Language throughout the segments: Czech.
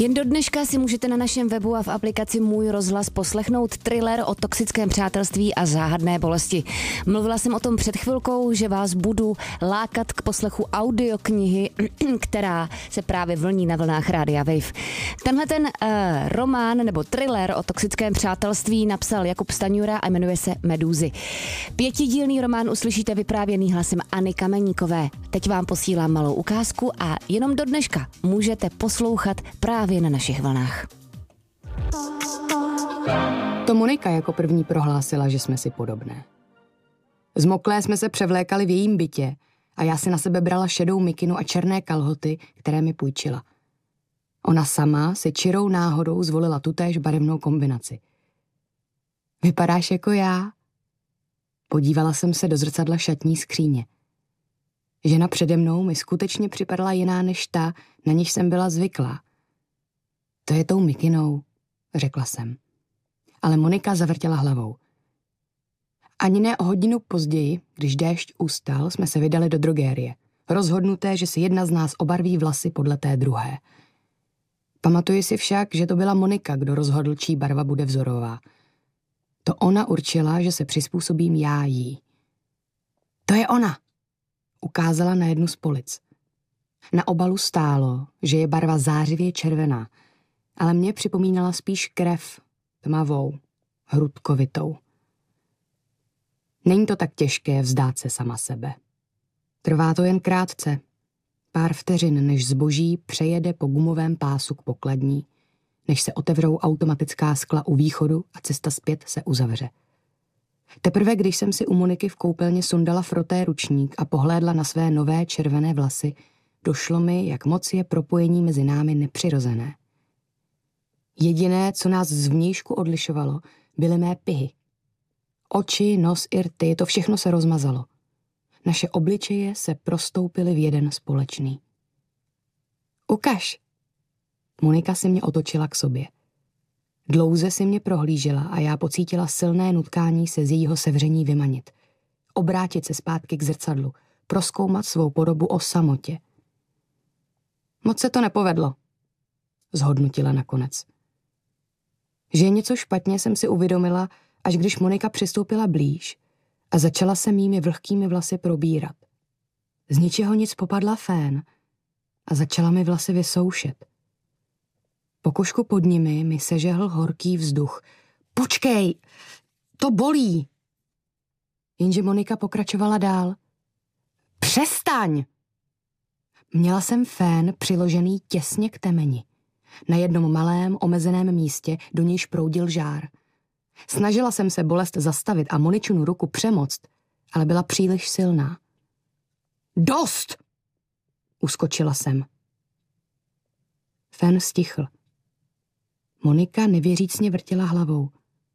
Jen do dneška si můžete na našem webu a v aplikaci Můj rozhlas poslechnout thriller o toxickém přátelství a záhadné bolesti. Mluvila jsem o tom před chvilkou, že vás budu lákat k poslechu audioknihy, která se právě vlní na vlnách Rádia Wave. Tenhle ten román nebo thriller o toxickém přátelství napsal Jakub Staňura a jmenuje se Medúzy. 5dílný román uslyšíte vyprávěný hlasem Anny Kameníkové. Teď vám posílám malou ukázku a jenom do dneška můžete poslouchat právě na našich vlnách. To Monika jako první prohlásila, že jsme si podobné. Zmoklé jsme se převlékali v jejím bytě a já si na sebe brala šedou mikinu a černé kalhoty, které mi půjčila. Ona sama si čirou náhodou zvolila tutéž barevnou kombinaci. Vypadáš jako já? Podívala jsem se do zrcadla šatní skříně. Žena přede mnou mi skutečně připadala jiná než ta, na níž jsem byla zvyklá. To je tou mikinou, řekla jsem. Ale Monika zavrtěla hlavou. Ani ne o hodinu později, když déšť ustal, jsme se vydali do drogérie. Rozhodnuté, že si jedna z nás obarví vlasy podle té druhé. Pamatuji si však, že to byla Monika, kdo rozhodl, čí barva bude vzorová. To ona určila, že se přizpůsobím já jí. To je ona, ukázala na jednu z polic. Na obalu stálo, že je barva zářivě červená, ale mě připomínala spíš krev, tmavou, hrudkovitou. Není to tak těžké vzdát se sama sebe. Trvá to jen krátce, pár vteřin, než zboží přejede po gumovém pásu k pokladní, než se otevřou automatická skla u východu a cesta zpět se uzavře. Teprve, když jsem si u Moniky v koupelně sundala froté ručník a pohlédla na své nové červené vlasy, došlo mi, jak moc je propojení mezi námi nepřirozené. Jediné, co nás zvnějšku odlišovalo, byly mé pihy. Oči, nos i rty, to všechno se rozmazalo. Naše obličeje se prostoupily v jeden společný. Ukaž! Monika si mě otočila k sobě. Dlouze si mě prohlížela a já pocítila silné nutkání se z jejího sevření vymanit. Obrátit se zpátky k zrcadlu, prozkoumat svou podobu o samotě. Moc se to nepovedlo, zhodnotila nakonec. Že je něco špatně, jsem si uvědomila, až když Monika přistoupila blíž a začala se mými vlhkými vlasy probírat. Z ničeho nic popadla fén a začala mi vlasy vysoušet. Po košku pod nimi mi sežehl horký vzduch. Počkej, to bolí! Jenže Monika pokračovala dál. Přestaň! Měla jsem fén přiložený těsně k temeni. Na jednom malém, omezeném místě, do nějž proudil žár. Snažila jsem se bolest zastavit a Moničinu ruku přemoct, ale byla příliš silná. Dost! Uskočila jsem. Fén stichl. Monika nevěřícně vrtila hlavou.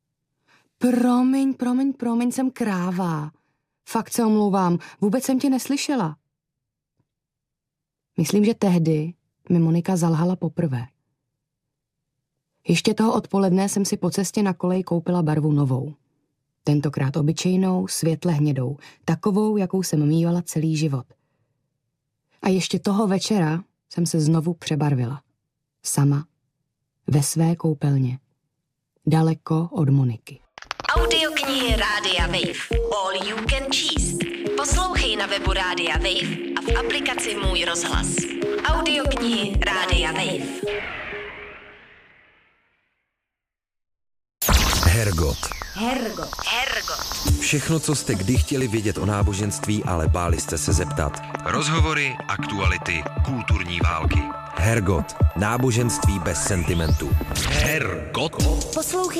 Promiň, jsem kráva. Fakt se omlouvám, vůbec jsem tě neslyšela. Myslím, že tehdy mi Monika zalhala poprvé. Ještě toho odpoledne jsem si po cestě na kolej koupila barvu novou. Tentokrát obyčejnou, světle hnědou, takovou, jakou jsem mívala celý život. A ještě toho večera jsem se znovu přebarvila. Sama, ve své koupelně, daleko od Moniky. Audioknihy Rádia Wave. All you can číst. Poslouchej na webu Rádia Wave a v aplikaci Můj rozhlas. Audioknihy Rádia Wave. Hergot. Všechno, co jste kdy chtěli vědět o náboženství, ale báli jste se zeptat. Rozhovory, aktuality, kulturní války. Hergot. Náboženství bez sentimentu. Hergot. Poslouchej